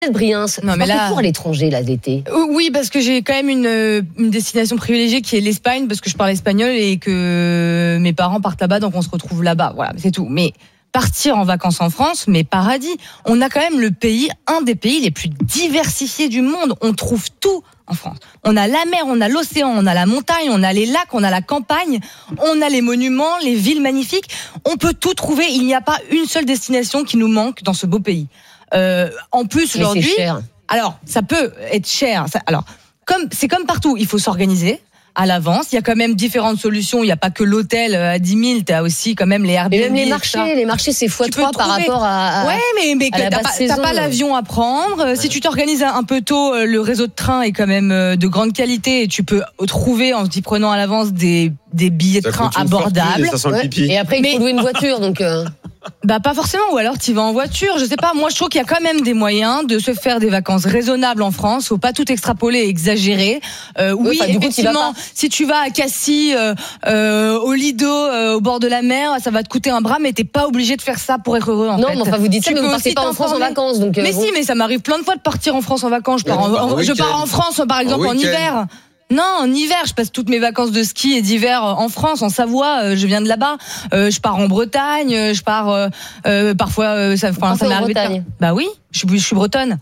Briens, non, mais là, pour à l'étranger là d'été. Oui, parce que j'ai quand même une destination privilégiée qui est l'Espagne, parce que je parle espagnol et que mes parents partent là-bas, donc on se retrouve là-bas. Voilà, c'est tout. Mais partir en vacances en France, mais paradis. On a quand même un des pays les plus diversifiés du monde. On trouve tout en France. On a la mer, on a l'océan, on a la montagne, on a les lacs, on a la campagne, on a les monuments, les villes magnifiques. On peut tout trouver. Il n'y a pas une seule destination qui nous manque dans ce beau pays. En plus, aujourd'hui, c'est cher. Alors, ça peut être cher. C'est comme partout, il faut s'organiser à l'avance. Il y a quand même différentes solutions. Il n'y a pas que l'hôtel à 10 000. Tu as aussi quand même les Airbnb. Et même les marchés, c'est x3 par rapport à mais t'as pas l'avion à prendre. Ouais. Si tu t'organises un peu tôt, le réseau de train est quand même de grande qualité et tu peux trouver, en t'y prenant à l'avance, des billets de train abordables. Et après, il faut louer une voiture, donc... Pas forcément, ou alors tu vas en voiture, je sais pas. Moi, je trouve qu'il y a quand même des moyens de se faire des vacances raisonnables en France. Faut pas tout extrapoler et exagérer. Oui, effectivement, si tu vas à Cassis, au Lido, au bord de la mer, ça va te coûter un bras, mais t'es pas obligé de faire ça pour être heureux. Non, mais enfin, vous dites ça, mais vous partez pas en France en vacances, donc. Mais ça m'arrive plein de fois de partir en France en vacances. Je pars en France, par exemple, en hiver. Non, en hiver, je passe toutes mes vacances de ski et d'hiver en France, en Savoie. Je viens de là-bas. Je pars en Bretagne. Je pars parfois. Ça m'est arrivé. Bah oui, je suis bretonne.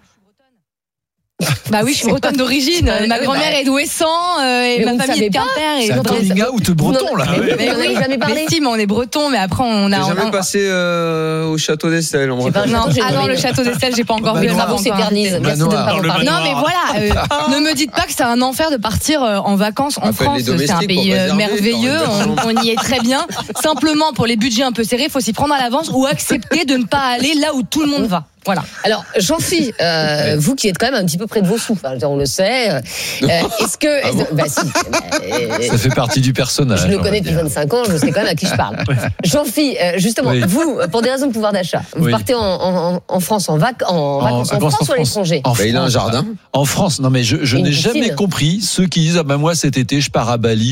Bah oui, je suis bretonne d'origine. Ma grand-mère est d'Ouessant et ma famille est de Quimper. C'est un coming out breton là. Mais oui, jamais parlé. Mais on est breton, mais après on a. J'ai jamais passé au château d'Estelle. Non, le château d'Estelle, j'ai pas encore vu. Ça s'éternise. Merci de ne pas en parler. Non, mais voilà, ne me dites pas que c'est un enfer de partir en vacances en France. C'est un pays merveilleux. On y est très bien. Simplement, pour les budgets un peu serrés, il faut s'y prendre à l'avance ou accepter de ne pas aller là où tout le monde va. Voilà. Alors, Jean-Phi, vous qui êtes quand même un petit peu près de vos sous, on le sait. Est-ce que ça fait partie du personnage. Je le connais depuis 25 ans, je sais quand même à qui je parle. Jean-Phi, justement, vous, pour des raisons de pouvoir d'achat, vous partez en France en vacances en France ou à l'étranger? Il a un jardin. En France, non mais je n'ai jamais compris ceux qui disent moi cet été je pars à Bali,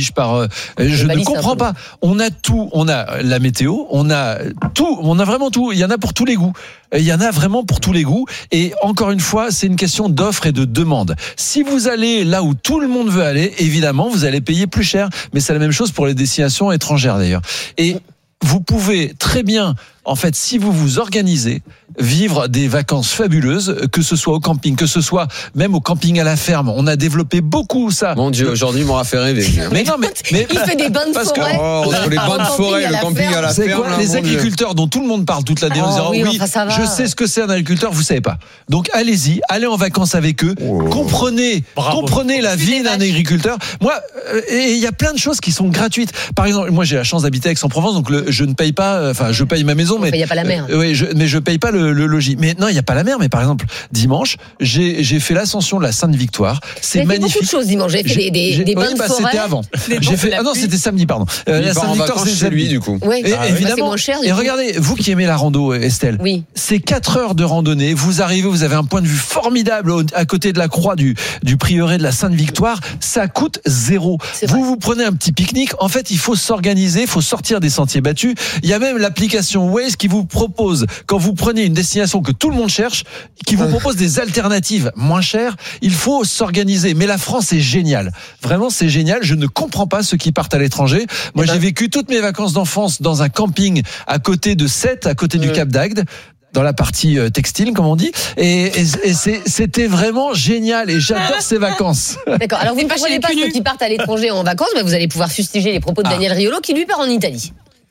je ne comprends pas. On a tout, on a la météo, on a tout, on a vraiment tout. Il y en a pour tous les goûts. Il y en a vraiment pour tous les goûts. Et encore une fois, c'est une question d'offre et de demande. Si vous allez là où tout le monde veut aller, évidemment, vous allez payer plus cher. Mais c'est la même chose pour les destinations étrangères d'ailleurs. Et vous pouvez très bien, en fait, si vous vous organisez, vivre des vacances fabuleuses, que ce soit au camping, que ce soit même au camping à la ferme. On a développé beaucoup ça. Mon Dieu, aujourd'hui, il m'aura fait rêver. Mais non, mais il fait des bains de forêt. Entre les bains de forêt et le camping à la ferme. Quoi, les agriculteurs dont tout le monde parle toute l'année en disant je sais ce que c'est un agriculteur, vous savez pas. Donc allez-y, allez en vacances avec eux, comprenez la vie d'un agriculteur. Moi, et il y a plein de choses qui sont gratuites. Par exemple, moi j'ai la chance d'habiter à Aix-en-Provence, donc je ne paye pas, je paye ma maison, mais il n'y a pas la mer. Mais je paye pas le logis. Mais non, il n'y a pas la mer. Mais par exemple, dimanche, j'ai fait l'ascension de la Sainte-Victoire. C'est magnifique. Beaucoup de choses dimanche. J'ai fait des bains de forêt. C'était avant. C'était samedi, pardon. La Sainte-Victoire, c'est chez lui, du coup. Oui, évidemment. Et regardez, vous qui aimez la rando, Estelle. Oui. C'est 4 heures de randonnée. Vous arrivez, vous avez un point de vue formidable à côté de la croix du prieuré de la Sainte-Victoire. Ça coûte 0. Vous prenez un petit pique-nique. En fait, il faut s'organiser, il faut sortir des sentiers battus. Il y a même l'application Waze qui vous propose, quand vous prenez une destination que tout le monde cherche, qui vous propose des alternatives moins chères. Il faut s'organiser. Mais la France est géniale. Vraiment, c'est génial. Je ne comprends pas ceux qui partent à l'étranger. Moi, j'ai vécu toutes mes vacances d'enfance dans un camping à côté de Sète, à côté du Cap d'Agde, dans la partie textile, comme on dit. Et c'était vraiment génial. Et j'adore ces vacances. D'accord. Alors, vous ne comprenez pas ceux qui partent à l'étranger en vacances, mais vous allez pouvoir fustiger les propos de Daniel Riolo, qui lui part en Italie.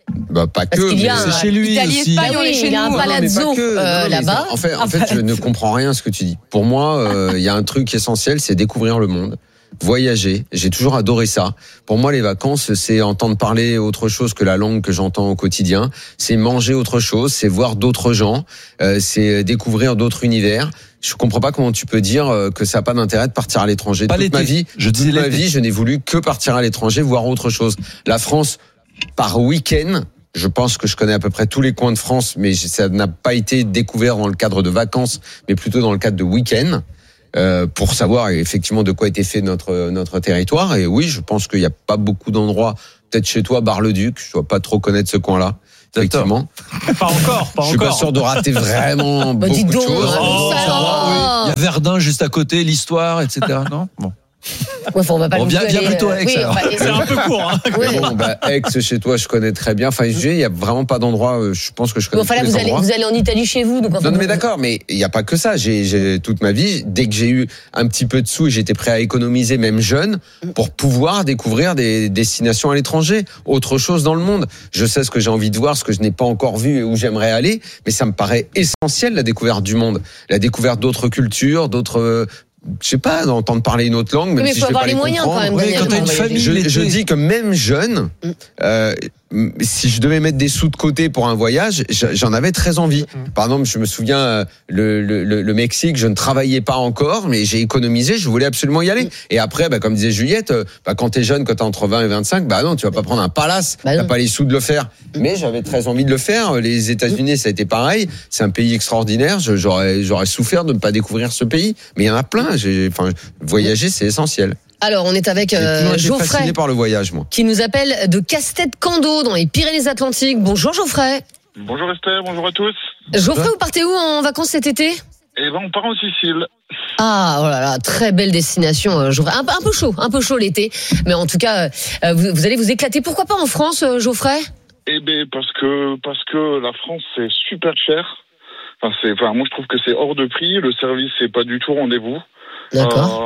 Pas que, mais c'est chez lui Italie, aussi. Espagne, il y a un palazzo là-bas. En fait, je ne comprends rien à ce que tu dis. Pour moi, il y a un truc essentiel, c'est découvrir le monde. Voyager, j'ai toujours adoré ça. Pour moi, les vacances, c'est entendre parler autre chose que la langue que j'entends au quotidien. C'est manger autre chose, c'est voir d'autres gens, c'est découvrir d'autres univers. Je comprends pas comment tu peux dire que ça n'a pas d'intérêt de partir à l'étranger. Toute ma vie, je n'ai voulu que partir à l'étranger, voir autre chose. La France, par week-end, je pense que je connais à peu près tous les coins de France, mais ça n'a pas été découvert dans le cadre de vacances, mais plutôt dans le cadre de week-end. Pour savoir effectivement de quoi était fait notre territoire. Et oui, je pense qu'il n'y a pas beaucoup d'endroits, peut-être chez toi, Bar-le-Duc, je ne dois pas trop connaître ce coin-là. effectivement. Pas encore. Je suis pas sûr de rater vraiment beaucoup dis de donc, choses. Il y a Verdun juste à côté, l'histoire, etc. Non, bon. Ouais, on va pas Bon, viens plutôt à Aix, oui, alors. C'est un peu court. Hein. Mais bon, Aix, chez toi, je connais très bien. Enfin, il y a vraiment pas d'endroit. Je pense que je connais. Bon, enfin, là, tous les endroits. vous allez en Italie chez vous, donc. Non, mais d'accord, mais il y a pas que ça. J'ai toute ma vie, dès que j'ai eu un petit peu de sous, j'étais prêt à économiser, même jeune, pour pouvoir découvrir des destinations à l'étranger, autre chose dans le monde. Je sais ce que j'ai envie de voir, ce que je n'ai pas encore vu et où j'aimerais aller, mais ça me paraît essentiel, la découverte du monde, la découverte d'autres cultures, d'autres. Je sais pas, d'entendre parler une autre langue, même mais si il je faut vais avoir pas les les moyens quand comprendre. même. Oui, quand t'as une famille. Je dis que même jeune, si je devais mettre des sous de côté pour un voyage, j'en avais très envie. Par exemple, je me souviens le Mexique, je ne travaillais pas encore, mais j'ai économisé, je voulais absolument y aller. Et après, comme disait Juliette, quand t'es jeune, quand t'es entre 20 et 25, non, tu vas pas prendre un palace, t'as pas les sous de le faire. Mais j'avais très envie de le faire. Les États-Unis, ça a été pareil. C'est un pays extraordinaire. J'aurais souffert de ne pas découvrir ce pays. Mais il y en a plein. Voyager, c'est essentiel. Alors, on est avec J'ai toujours été Geoffrey, fasciné par le voyage, moi. qui nous appelle de Castet-Cando, dans les Pyrénées-Atlantiques. Bonjour Geoffrey. Bonjour Esther, bonjour à tous. Geoffrey, vous partez où en vacances cet été ? Eh ben, on part en Sicile. Ah, oh là là, très belle destination, Geoffrey. Un peu chaud l'été. Mais en tout cas, vous allez vous éclater. Pourquoi pas en France, Geoffrey ? Eh ben, parce que la France, c'est super cher. Moi, je trouve que c'est hors de prix. Le service, c'est pas du tout rendez-vous. D'accord.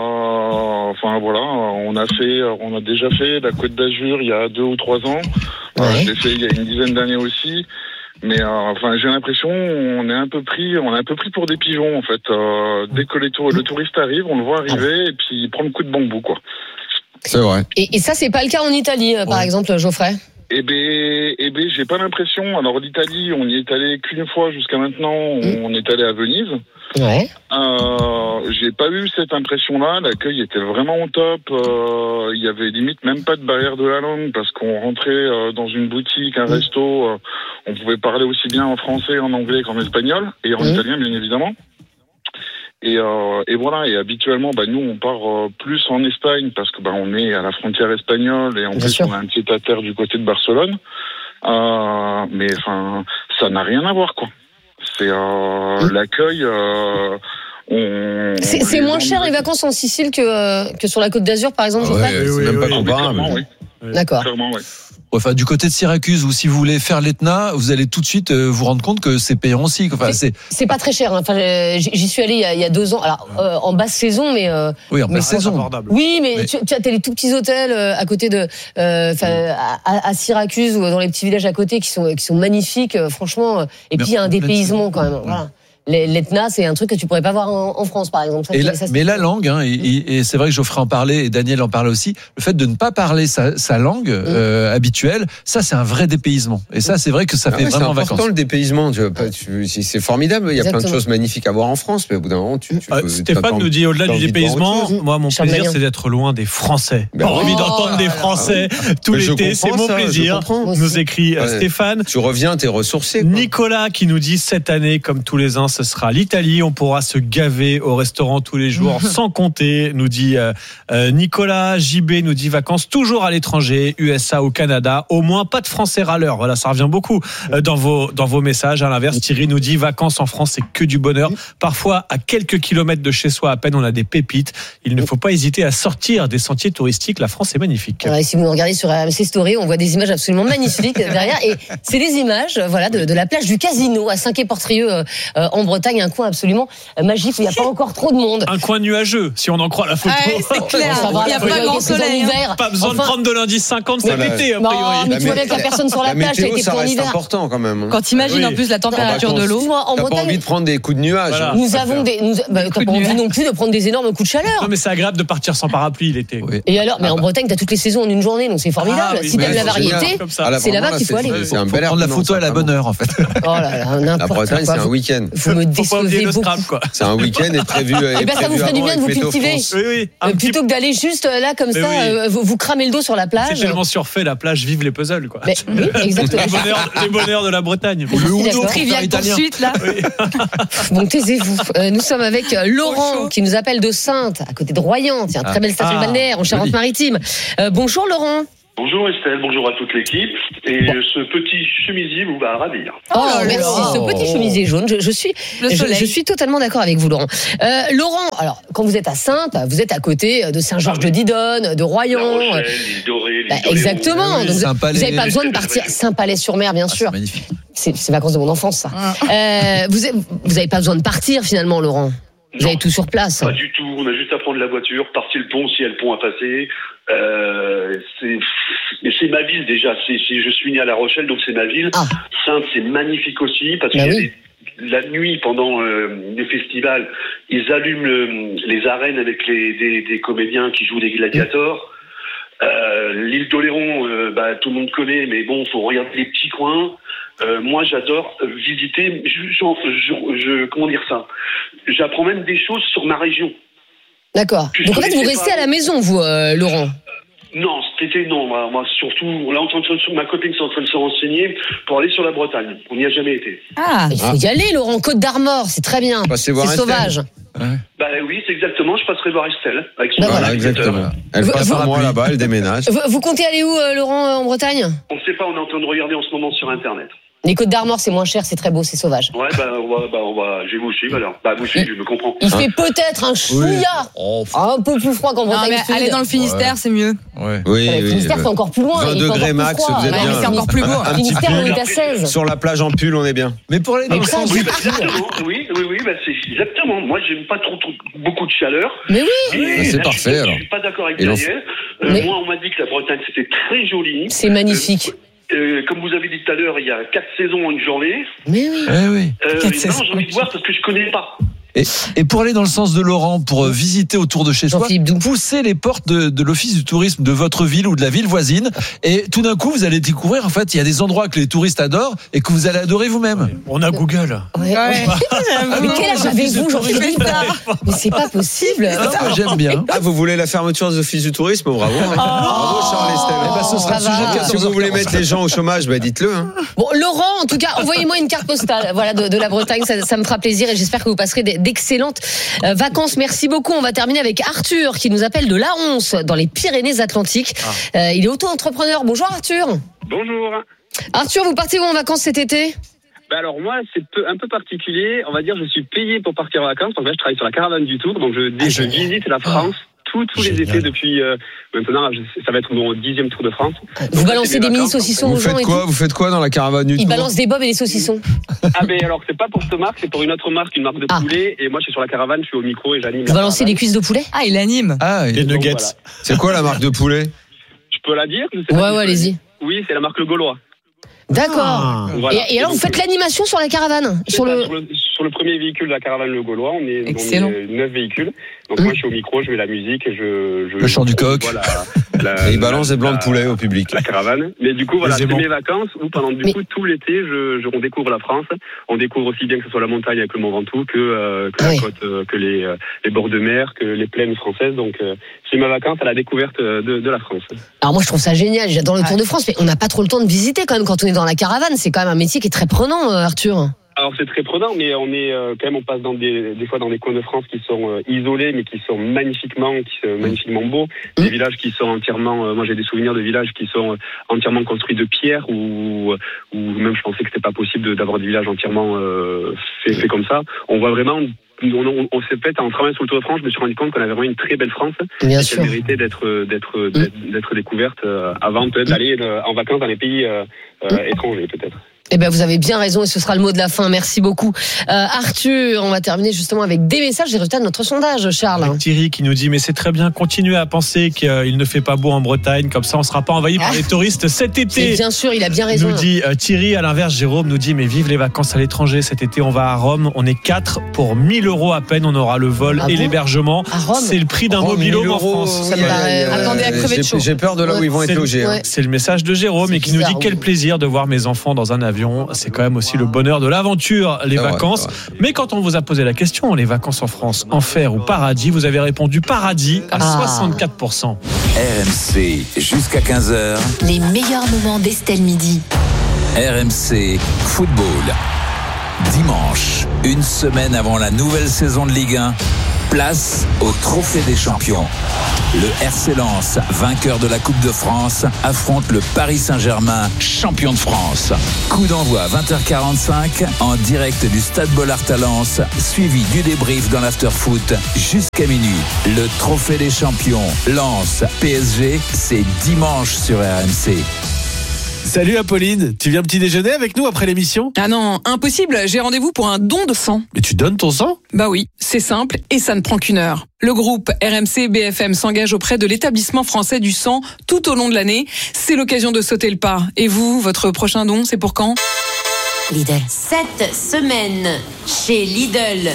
On a déjà fait la Côte d'Azur il y a 2 ou 3 ans. Ouais. Je l'ai fait il y a une dizaine d'années aussi. Mais j'ai l'impression on est un peu pris pour des pigeons en fait. Dès que le touriste arrive, on le voit arriver et puis il prend le coup de bambou quoi. C'est vrai. Et ça, c'est pas le cas en Italie, par exemple, Geoffrey ? Eh ben, j'ai pas l'impression. Alors l'Italie, on y est allé qu'une fois jusqu'à maintenant. On est allé à Venise. Ouais. J'ai pas eu cette impression-là. L'accueil était vraiment au top. Il y avait limite même pas de barrière de la langue parce qu'on rentrait dans une boutique, un resto. On pouvait parler aussi bien en français, en anglais qu'en espagnol et en italien, bien évidemment. Et voilà. Et habituellement, nous, on part plus en Espagne parce que on est à la frontière espagnole et en Bien plus sûr. on a un pied à terre du côté de Barcelone. Mais ça n'a rien à voir, quoi. C'est l'accueil. C'est moins cher les vacances en Sicile que sur la Côte d'Azur, par exemple, Geoffrey ? C'est même pas comparable. Clairement, oui. D'accord. Clairement, oui. Enfin, du côté de Syracuse, ou si vous voulez faire l'Etna, vous allez tout de suite vous rendre compte que c'est payant aussi. Enfin, C'est pas très cher. Enfin, j'y suis allé il y a 2 ans. Alors en basse saison, mais oui, en basse saison. Abordable. oui, mais tu as les tout petits hôtels à côté de, à Syracuse ou dans les petits villages à côté qui sont magnifiques, franchement. Et puis il y a un dépaysement quand même. Voilà. L'Etna, c'est un truc que tu pourrais pas voir en France, par exemple. Mais la langue, et c'est vrai que Geoffrey en parlait et Daniel en parlait aussi, le fait de ne pas parler sa langue habituelle, ça c'est un vrai dépaysement. Et ça c'est vrai que ça fait vraiment c'est vacances. important le dépaysement. C'est formidable. Il y a plein de Exactement. choses magnifiques à voir en France, mais au bout d'un moment, Stéphane nous dit au-delà du dépaysement, moi mon Charles plaisir Maillon. c'est d'être loin des Français. Ben Pas envie oui. d'entendre des Français tout Mais je l'été, c'est comprends mon ça, je plaisir. comprends. Nous écrit Ouais. Stéphane. Tu reviens, t'es ressourcé. Quoi. Nicolas qui nous dit cette année, comme tous les ans, ce sera l'Italie. On pourra se gaver au restaurant tous les jours sans compter, nous dit Nicolas. JB nous dit vacances toujours à l'étranger, USA ou Canada. Au moins pas de Français râleurs. Voilà, ça revient beaucoup dans vos messages. À l'inverse, Thierry nous dit vacances en France, c'est que du bonheur. Parfois, à quelques kilomètres de chez soi, à peine on a des pépites. Il ne faut pas hésiter à sortir des sentiers touristiques. La France est magnifique. Voilà, et si vous nous regardez sur RMC Story, on voit des images absolument magnifiques derrière. Et c'est des images, de la plage du Casino à Saint-Quay-Portrieux en Bretagne, un coin absolument magique où il n'y a pas encore trop de monde. Un coin nuageux, si on en croit la photo. c'est clair. Ça va, Il n'y a la pas grand saison soleil. d'hiver. Pas besoin de prendre de l'indice 50 cet Voilà. été, a Non, priori. mais tu vois bien qu'il n'y a personne sur la plage, ça a météo, été ça pour reste l'hiver. important quand même. Quand t'imagines Oui. en plus la température de l'eau. Dis-moi, en T'as pas envie Bretagne, de prendre des coups de nuages. Voilà. nous avons t'as pas envie non plus de prendre des énormes coups de chaleur. Non, mais c'est agréable de partir sans parapluie l'été. Oui. Et alors, mais en Bretagne, t'as toutes les saisons en une journée, donc c'est formidable. Ah oui, Si mais t'aimes la c'est variété, génial. Comme ça. Ah, là, c'est là-bas vraiment, qu'il faut aller. C'est un Faut bel prendre la air photo à la bonne heure en fait. Oh là là, La n'importe Bretagne, quoi. c'est un week-end. Vous me Faut pas oublier décevez le beaucoup. Scrabble, quoi. C'est un week-end et prévu. Eh ben, ça vous ferait du bien de vous cultiver. Oui, oui. Un petit- Plutôt que d'aller juste là comme Mais ça, oui. vous cramez le dos sur la C'est plage. tellement surfait, la plage, vive les puzzles, quoi. Mais, oui, exactement. Les bonheurs de la Bretagne. Je suis d'accord. Trivial italien. poursuite là. Bon, taisez-vous. Nous sommes avec Laurent qui nous appelle de Saintes, à côté de Royan. Tiens, très belle station balnéaire en Charente-Maritime. Bonjour Laurent. Bonjour Estelle, bonjour à toute l'équipe. Et ce petit chemisier vous va ravir. Oh, merci, ce petit chemisier jaune. Je suis totalement d'accord avec vous, Laurent. Laurent, alors, quand vous êtes à Saintes, vous êtes à côté de Saint-Georges-de-Didonne, de Royan. La Rochelle, l'île Dorée, exactement. Oui, Donc, vous n'avez pas besoin de c'est partir. très Saint-Palais-sur-Mer, bien sûr. C'est magnifique. C'est vacances de mon enfance, ça. Vous n'avez pas besoin de partir, finalement, Laurent. Vous avez tout sur place. Pas du tout, on a juste à prendre la voiture, partir le pont s'il y a le pont à passer. Mais c'est ma ville déjà, je suis né à La Rochelle, donc c'est ma ville. Saintes, c'est magnifique aussi, parce qu'il y a la nuit, pendant les festivals, ils allument les arènes avec des comédiens qui jouent des gladiators. L'île d'Oléron, tout le monde connaît, mais bon, faut regarder les petits coins. Moi, j'adore visiter. Comment dire ça ? J'apprends même des choses sur ma région. D'accord. Donc en fait, vous restez à la maison, vous, Laurent ? Non, cet été, non. Moi, surtout, là, ma copine est en train de se renseigner pour aller sur la Bretagne. On n'y a jamais été. Il faut y aller, Laurent. Côte d'Armor, c'est très bien. C'est sauvage. Oui, c'est exactement. Je passerai voir Estelle avec son exactement. Elle passe un mois là-bas, elle déménage. Vous comptez aller où, Laurent, en Bretagne ? On ne sait pas. On est en train de regarder en ce moment sur Internet. Les Côtes d'Armor, c'est moins cher, c'est très beau, c'est sauvage. Ouais, je vais vous suivre alors. Vous suivez, je me comprends. Il fait peut-être un chouïa, un peu plus froid qu'en Bretagne. Mais aller dans le Finistère, c'est mieux. Oui, le Finistère, c'est encore plus loin. 20 degrés max, vous êtes bien. C'est encore plus beau. Le Finistère, on est à 16. Sur la plage en pull, on est bien. Mais pour aller dans le sens Oui, c'est exactement. Moi, j'aime pas trop beaucoup de chaleur. Mais oui. C'est parfait alors. Je suis pas d'accord avec Daniel. Moi, on m'a dit que la Bretagne, c'était très joli. C'est magnifique. Comme vous avez dit tout à l'heure, il y a 4 saisons en une journée. Mais oui. Non, j'ai envie de voir parce que je connais pas. Et pour aller dans le sens de Laurent, pour visiter autour de chez soi, poussez les portes de l'office du tourisme de votre ville ou de la ville voisine, et tout d'un coup vous allez découvrir, en fait, il y a des endroits que les touristes adorent et que vous allez adorer vous-même. On a Google. Mais quel âge avez-vous, Jean-Philippe ? Mais c'est pas possible. J'aime bien. Vous voulez la fermeture des offices du tourisme ? Bravo. Bravo Charles Estelle. Ce sera le sujet de Si vous voulez mettre les gens au chômage, dites-le. Bon, Laurent, en tout cas, envoyez-moi une carte postale, de la Bretagne, ça me fera plaisir, et j'espère que vous passerez d'excellentes vacances. Merci beaucoup. On va terminer avec Arthur qui nous appelle de La Once dans les Pyrénées-Atlantiques. Il est auto-entrepreneur. Bonjour Arthur. Bonjour. Arthur, vous partez où en vacances cet été ? Alors moi, c'est un peu particulier. On va dire, je suis payé pour partir en vacances. En fait, je travaille sur la caravane du Tour, donc je visite la France. Tous les étés depuis maintenant, ça va être mon 10e Tour de France. Vous balancez des mini saucissons aux gens et tout. Vous faites quoi dans la caravane du Tour ? Ils balancent des bobs et des saucissons. Mais alors c'est pas pour cette marque, c'est pour une autre marque, une marque de poulet. Et moi je suis sur la caravane, je suis au micro et j'anime. Vous balancez des cuisses de poulet ? Il anime. Les nuggets. Voilà. C'est quoi la marque de poulet ? Je peux la dire ? Allez-y. Oui, c'est la marque Le Gaulois. D'accord. Voilà. Et alors vous faites l'animation sur la caravane ? Sur le premier véhicule de la caravane Le Gaulois, on est 9 véhicules. Donc moi je suis au micro, je mets la musique et le chant du coq. Et il balance des blancs de poulet au public. La caravane. Mais du coup voilà, c'est mes vacances où pendant tout l'été, on découvre la France. On découvre aussi bien que ce soit la montagne avec le Mont Ventoux que la côte, que les bords de mer, que les plaines françaises. Donc c'est ma vacance à la découverte de la France. Alors moi je trouve ça génial, j'adore le Tour de France, mais on n'a pas trop le temps de visiter quand même quand on est dans la caravane. C'est quand même un métier qui est très prenant, Arthur. Alors c'est très prenant, mais on est on passe des fois dans des coins de France qui sont isolés, mais qui sont magnifiquement beaux. Des villages qui sont entièrement, moi j'ai des souvenirs de villages qui sont entièrement construits de pierre, ou même je pensais que c'était pas possible d'avoir des villages entièrement fait comme ça. On voit vraiment. On s'est fait en travaillant sur le Tour de France, je me suis rendu compte qu'on avait vraiment une très belle France. Bien sûr. Qui méritait d'être découverte avant peut-être d'aller en vacances dans les pays étrangers peut-être. Eh ben, vous avez bien raison et ce sera le mot de la fin. Merci beaucoup. Arthur, on va terminer justement avec des messages des résultats de notre sondage, Charles. Avec Thierry qui nous dit, mais c'est très bien, continuez à penser qu'il ne fait pas beau en Bretagne, comme ça on ne sera pas envahi par les touristes cet été. Et bien sûr, il a bien raison. Nous dit Thierry, à l'inverse, Jérôme nous dit, mais vive les vacances à l'étranger, cet été on va à Rome, on est 4 pour 1 000 € à peine, on aura le vol et l'hébergement. C'est le prix d'un mobil-home en France. Ça me paraît... Attendez à crever de chaud. J'ai peur de là où ils vont être logés. C'est le message de Jérôme et qui nous dit, quel plaisir de voir mes enfants dans un avion. C'est quand même aussi le bonheur de l'aventure, les vacances. Mais quand on vous a posé la question, les vacances en France, enfer ou paradis, vous avez répondu paradis à 64%. RMC, jusqu'à 15h. Les meilleurs moments d'Estelle Midi. RMC Football. Dimanche, une semaine avant la nouvelle saison de Ligue 1, Place au Trophée des Champions. Le RC Lens, vainqueur de la Coupe de France, affronte le Paris Saint-Germain, champion de France. Coup d'envoi 20h45 en direct du Stade Bollaert à Lens, suivi du débrief dans l'after-foot jusqu'à minuit. Le Trophée des Champions, Lens, PSG, c'est dimanche sur RMC. Salut Apolline, tu viens petit déjeuner avec nous après l'émission ? Ah non, impossible, j'ai rendez-vous pour un don de sang. Mais tu donnes ton sang ? Bah oui, c'est simple et ça ne prend qu'une heure. Le groupe RMC BFM s'engage auprès de l'établissement français du sang tout au long de l'année. C'est l'occasion de sauter le pas. Et vous, votre prochain don, c'est pour quand ? Lidl. Cette semaine, chez Lidl,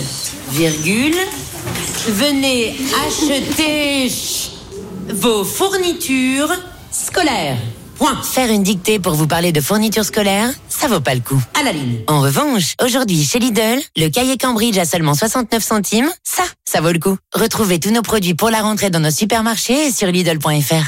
venez acheter vos fournitures scolaires. Point. Faire une dictée pour vous parler de fournitures scolaires, ça vaut pas le coup. À la ligne. En revanche, aujourd'hui, chez Lidl, le cahier Cambridge à seulement 69 centimes, ça vaut le coup. Retrouvez tous nos produits pour la rentrée dans nos supermarchés et sur Lidl.fr.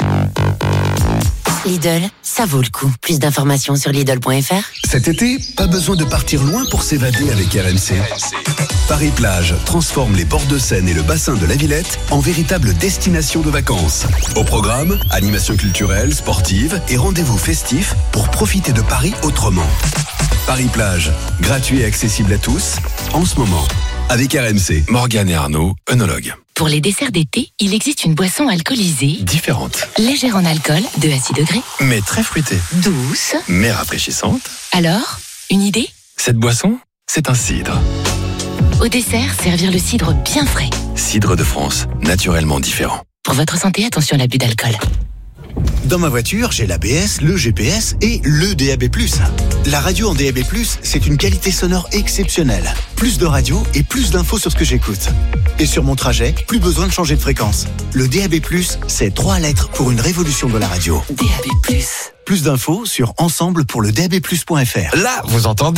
Lidl, ça vaut le coup. Plus d'informations sur Lidl.fr. Cet été, pas besoin de partir loin pour s'évader avec RMC. Paris-Plage transforme les bords de Seine et le bassin de la Villette en véritable destination de vacances. Au programme, animation culturelle, sportive et rendez-vous festifs pour profiter de Paris autrement. Paris-Plage, gratuit et accessible à tous, en ce moment. Avec RMC, Morgane et Arnaud, œnologues. Pour les desserts d'été, il existe une boisson alcoolisée. Différente. Légère en alcool, 2 à 6 degrés. Mais très fruitée. Douce. Mais rafraîchissante. Alors, une idée ? Cette boisson, c'est un cidre. Au dessert, servir le cidre bien frais. Cidre de France, naturellement différent. Pour votre santé, attention à l'abus d'alcool. Dans ma voiture, j'ai l'ABS, le GPS et le DAB+. La radio en DAB+, c'est une qualité sonore exceptionnelle. Plus de radio et plus d'infos sur ce que j'écoute. Et sur mon trajet, plus besoin de changer de fréquence. Le DAB+, c'est 3 lettres pour une révolution de la radio. DAB+. Plus d'infos sur ensemble-pour-le-DAB+.fr. Là, vous entendez ?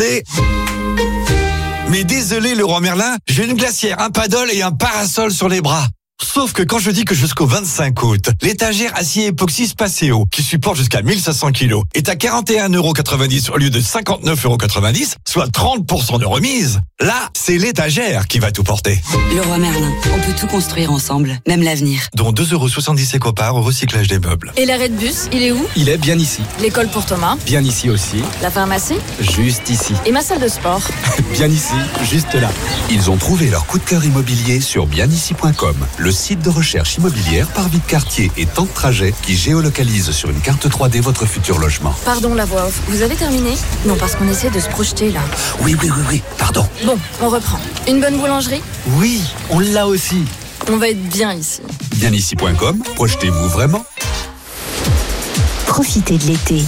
Mais désolé, Leroy Merlin, j'ai une glacière, un paddle et un parasol sur les bras. Sauf que quand je dis que jusqu'au 25 août, l'étagère acier époxy Spaceo, qui supporte jusqu'à 1500 kilos, est à 41,90 € au lieu de 59,90 €, soit 30% de remise, là, c'est l'étagère qui va tout porter. Leroy Merlin, on peut tout construire ensemble, même l'avenir. Dont 2,70 € éco-part au recyclage des meubles. Et l'arrêt de bus, il est où ? Il est bien ici. L'école pour Thomas ? Bien ici aussi. La pharmacie ? Juste ici. Et ma salle de sport ? Bien ici, juste là. Ils ont trouvé leur coup de cœur immobilier sur bienici.com, le site de recherche immobilière par vie de quartier et temps de trajet qui géolocalise sur une carte 3D votre futur logement. Pardon la voix off, vous avez terminé ? Non, parce qu'on essaie de se projeter là. Oui, pardon. Bon, on reprend. Une bonne boulangerie ? Oui, on l'a aussi. On va être bien ici. Bienici.com, projetez-vous vraiment. Profitez de l'été